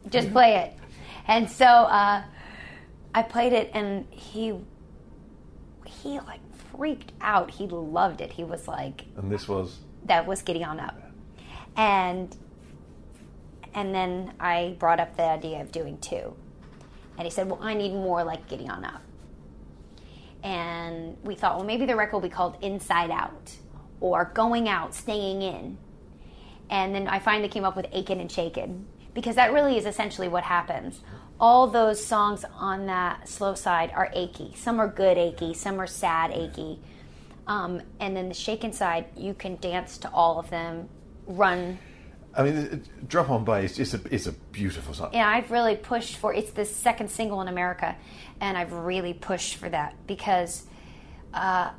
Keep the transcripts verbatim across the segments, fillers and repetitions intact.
Just play it. And so uh, I played it, and he he like freaked out. He loved it. He was like, and this was that was Giddy On Up, and and then I brought up the idea of doing two, and he said, well, I need more like Giddy On Up. And we thought, well, maybe the record will be called Inside Out, or Going Out, Staying In. And then I finally came up with Achin' and Shakin', because that really is essentially what happens. All those songs on that slow side are achy. Some are good achy, some are sad achy. Um, and then the shaken side, you can dance to all of them, run. I mean, it, Drop On By is just a, it's a beautiful song. Yeah, I've really pushed for, it's the second single in America, and I've really pushed for that because uh,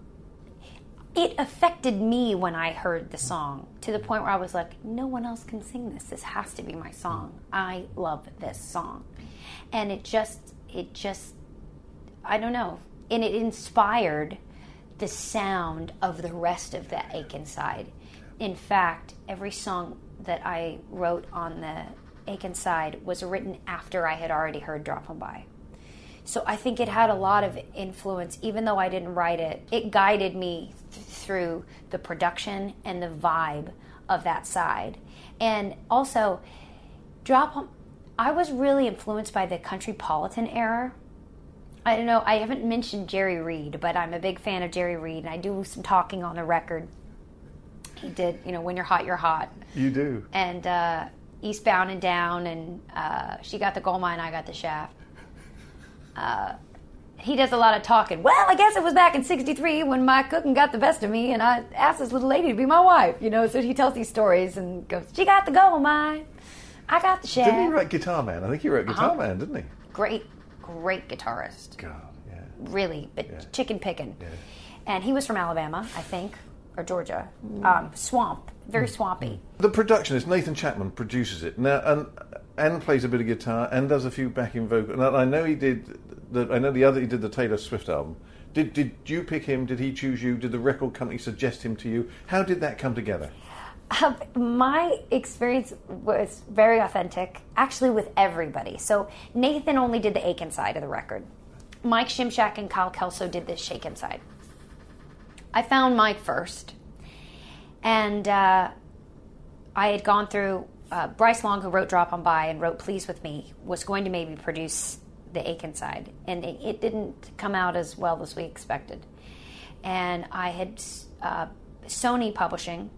it affected me when I heard the song, to the point where I was like, no one else can sing this. This has to be my song. I love this song. And it just, it just, I don't know. And it inspired the sound of the rest of the Achin' side. In fact, every song that I wrote on the Achin' side was written after I had already heard Drop On By. So I think it had a lot of influence, even though I didn't write it. It guided me th- through the production and the vibe of that side. And also, Drop On, I was really influenced by the Countrypolitan era. I don't know, I haven't mentioned Jerry Reed, but I'm a big fan of Jerry Reed, and I do some talking on the record. He did, you know, When You're Hot, You're Hot. You do. And uh, Eastbound and Down, and uh, She Got the Gold Mine, I Got the Shaft. Uh, he does a lot of talking. Well, I guess it was back in sixty-three when my cooking got the best of me, and I asked this little lady to be my wife, you know, so he tells these stories and goes, she got the gold mine, I got the shaft. Didn't he write Guitar Man? I think he wrote Guitar uh-huh. Man, didn't he? Great, great guitarist. God, yeah. Really, but yeah. chicken picking. Yeah. And he was from Alabama, I think, or Georgia. Um, swamp, very swampy. The production is Nathan Chapman produces it now, and and plays a bit of guitar and does a few backing vocals. And I know he did. The, I know the other he did the Taylor Swift album. Did did you pick him? Did he choose you? Did the record company suggest him to you? How did that come together? Uh, my experience was very authentic, actually, with everybody. So Nathan only did the Achin' side of the record. Mike Shimshak and Kyle Kelso did the shaken side. I found Mike first, and uh, I had gone through. Uh, Bryce Long, who wrote Drop On By and wrote Please With Me, was going to maybe produce the Achin' side, and it, it didn't come out as well as we expected. And I had uh, Sony Publishing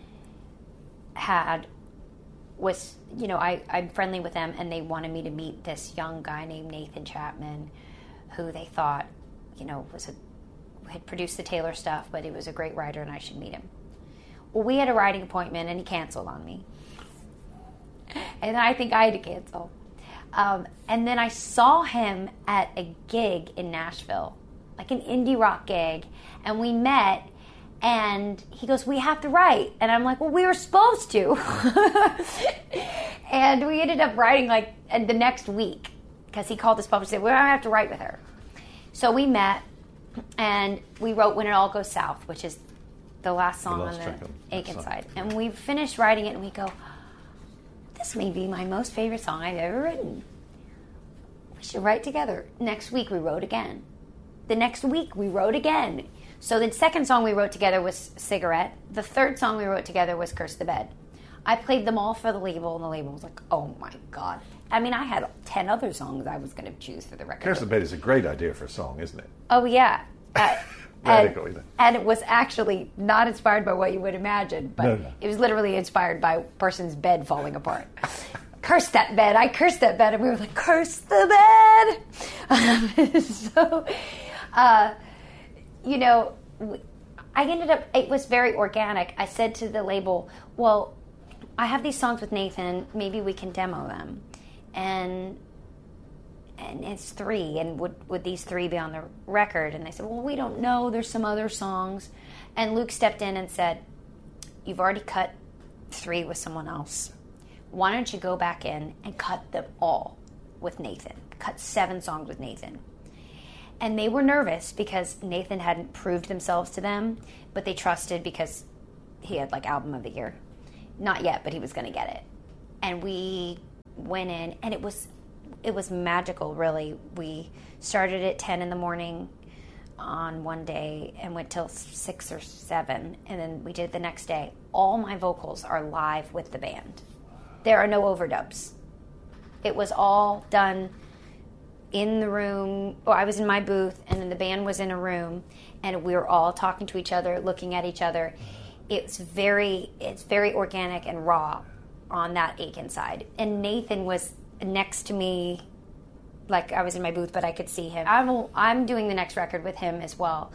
had was you know I I'm friendly with them, and they wanted me to meet this young guy named Nathan Chapman, who they thought you know was a had produced the Taylor stuff, but he was a great writer, and I should meet him. Well, we had a writing appointment, and he canceled on me, and I think I had to cancel. Um, and then I saw him at a gig in Nashville, like an indie rock gig, and we met, and he goes, we have to write. And I'm like, well, we were supposed to. And we ended up writing like the next week, because he called this publisher and said, well, I have to write with her. So we met, and we wrote When It All Goes South, which is the last song the last on the on Achin' side. And we finished writing it, and we go, this may be my most favorite song I've ever written. We should write together. Next week we wrote again. The next week we wrote again. So the second song we wrote together was Cigarette. The third song we wrote together was Curse the Bed. I played them all for the label, and the label was like, oh my God. I mean, I had ten other songs I was going to choose for the record. Curse the Bed is a great idea for a song, isn't it? Oh, yeah. Uh, Radical, and, and it was actually not inspired by what you would imagine, but no, no. It was literally inspired by a person's bed falling apart. Curse that bed. I cursed that bed, and we were like, curse the bed. so, uh, you know, I ended up, it was very organic. I said to the label, well, I have these songs with Nathan. Maybe we can demo them. And and it's three, and would, would these three be on the record? And they said, well, we don't know. There's some other songs. And Luke stepped in and said, you've already cut three with someone else. Why don't you go back in and cut them all with Nathan? Cut seven songs with Nathan. And they were nervous because Nathan hadn't proved themselves to them, but they trusted because he had like album of the year. Not yet, but he was going to get it. And we went in, and it was it was magical, really. We started at ten in the morning on one day and went till six or seven, and then we did it the next day. All my vocals are live with the band. There are no overdubs. It was all done in the room, or I was in my booth, and then the band was in a room, and we were all talking to each other, looking at each other. It's very, it's very organic and raw on that Aiken side. And Nathan was next to me, like I was in my booth, but I could see him. I'm, I'm doing the next record with him as well.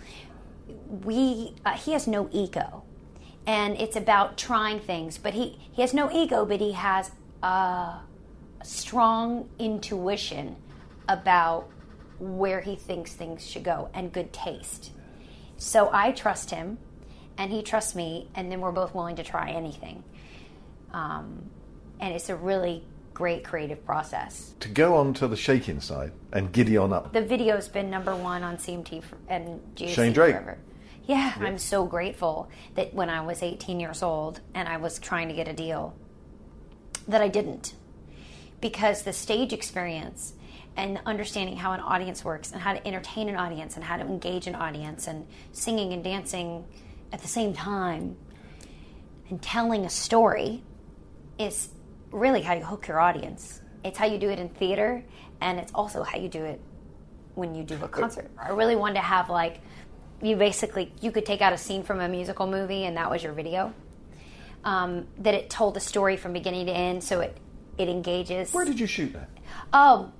We, uh, he has no ego, and it's about trying things. But he, he has no ego, but he has a strong intuition about where he thinks things should go, and good taste. So I trust him, and he trusts me, and then we're both willing to try anything. Um, and it's a really great creative process. To go on to the Shakin' side and Giddy On Up. The video's been number one on C M T for, and G O C Shane Drake. forever. Yeah, yeah, I'm so grateful that when I was eighteen years old and I was trying to get a deal, that I didn't. Because the stage experience and understanding how an audience works and how to entertain an audience and how to engage an audience and singing and dancing at the same time and telling a story is really how you hook your audience. It's how you do it in theater, and it's also how you do it when you do a concert. I really wanted to have, like, you basically, you could take out a scene from a musical movie and that was your video. Um, that it told the story from beginning to end, so it, it engages. Where did you shoot that? Oh,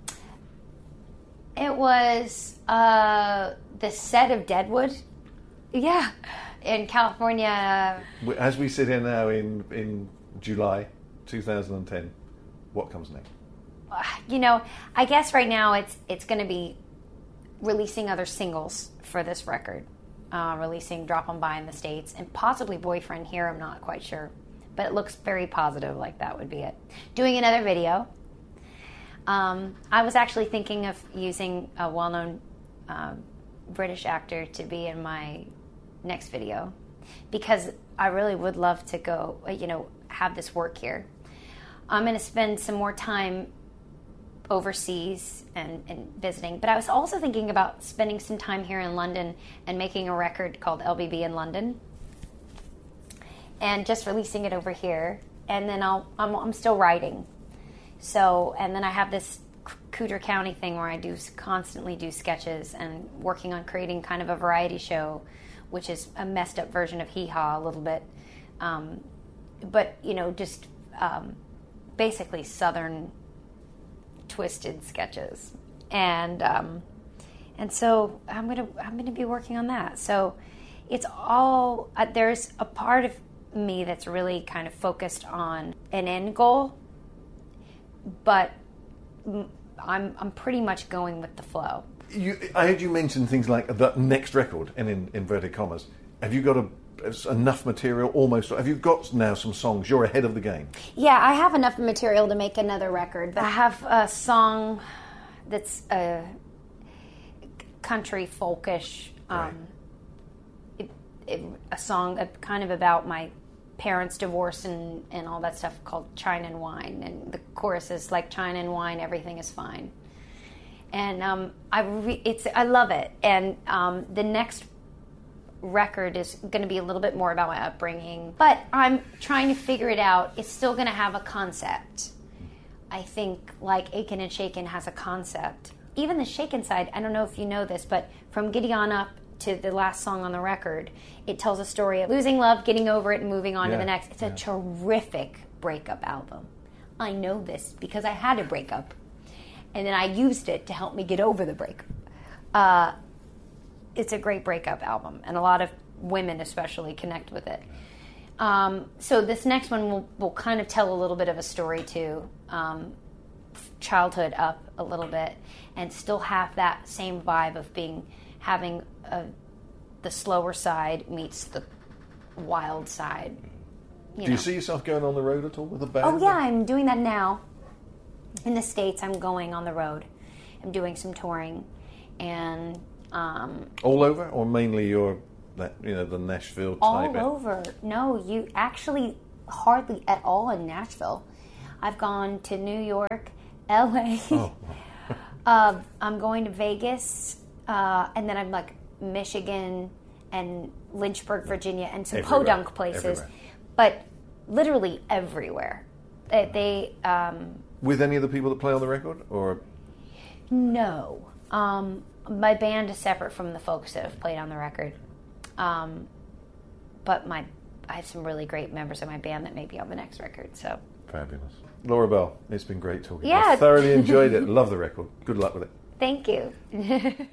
it was uh, the set of Deadwood. Yeah, in California. As we sit here now in, in July two thousand ten, what comes next? You know, I guess right now it's it's going to be releasing other singles for this record. Uh, releasing Drop 'Em By in the States and possibly Boyfriend here, I'm not quite sure. But it looks very positive, like that would be it. Doing another video. Um, I was actually thinking of using a well-known um, British actor to be in my next video because I really would love to go, you know, have this work here. I'm going to spend some more time overseas and, and visiting, but I was also thinking about spending some time here in London and making a record called L B B in London and just releasing it over here, and then I'll I'm, I'm still writing. So, and then I have this Cooter County thing where I do constantly do sketches and working on creating kind of a variety show, which is a messed up version of Hee Haw a little bit, um, but you know, just um, basically Southern twisted sketches, and um, and so I'm gonna I'm gonna be working on that. So it's all uh, there's a part of me that's really kind of focused on an end goal, but I'm I'm pretty much going with the flow. You, I heard you mention things like the next record, and in inverted commas. Have you got a enough material almost? Have you got now some songs? You're ahead of the game. Yeah, I have enough material to make another record. I have a song that's a country folkish, um, right. it, it, a song kind of about my parents' divorce and, and all that stuff called China and Wine. And the chorus is like, China and wine, everything is fine. And um, I, re- it's, I love it. And um, the next record is going to be a little bit more about my upbringing, but I'm trying to figure it out. It's still going to have a concept. I think like Aiken and Shakin' has a concept. Even the Shakin' side, I don't know if you know this, but from Giddy On Up to the last song on the record, it tells a story of losing love, getting over it, and moving on yeah, to the next. It's a yeah. terrific breakup album. I know this because I had a breakup, and then I used it to help me get over the breakup. Uh, It's a great breakup album, and a lot of women especially connect with it. Um, so this next one will, will kind of tell a little bit of a story too, um, childhood up a little bit, and still have that same vibe of being having a, the slower side meets the wild side. You Do know. you see yourself going on the road at all with a band? Oh yeah, I'm doing that now. In the States, I'm going on the road. I'm doing some touring, and Um, all over, or mainly your, that you know, the Nashville type? all over. No, you actually hardly at all in Nashville. I've gone to New York, L A. Oh. uh, I'm going to Vegas, uh, and then I'm like Michigan and Lynchburg, Virginia, and some Everywhere. podunk places. Everywhere. But literally everywhere. They, they um, With any of the people that play on the record, or no. Um, my band is separate from the folks that have played on the record. Um, but my I have some really great members of my band that may be on the next record. So fabulous. Laura Bell, it's been great talking. Yeah. I thoroughly enjoyed it. Love the record. Good luck with it. thank you.